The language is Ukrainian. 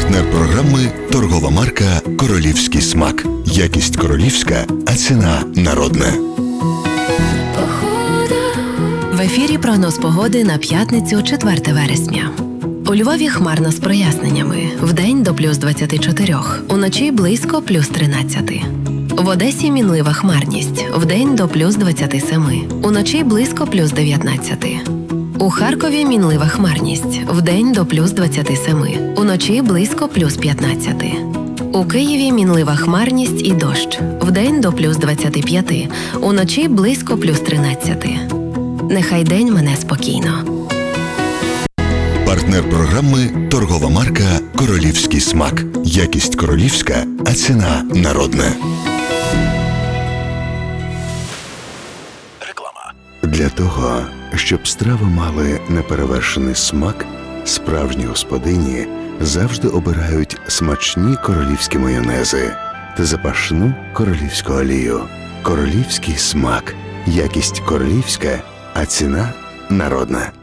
Партнер програми – торгова марка «Королівський смак». Якість королівська, а ціна народна. В ефірі прогноз погоди на п'ятницю, 4 вересня. У Львові хмарно з проясненнями. Вдень до плюс 24, уночі близько плюс 13. В Одесі мінлива хмарність. Вдень до плюс 27, уночі близько плюс 19. У Харкові мінлива хмарність. Вдень до плюс 27, уночі близько плюс 15. У Києві мінлива хмарність і дощ. Вдень до плюс 25, уночі близько плюс 13. Нехай день мине спокійно. Партнер програми – торгова марка «Королівський смак». Якість королівська, а ціна народна. Реклама. Для того, щоб страви мали неперевершений смак, справжні господині завжди обирають смачні королівські майонези та запашну королівську олію. Королівський смак. Якість королівська, а ціна народна.